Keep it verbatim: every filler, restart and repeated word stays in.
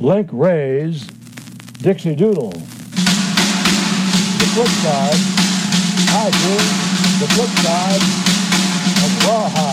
Link Wray's Dixie Doodle. The flip side, I do, the flip side of Rawhide.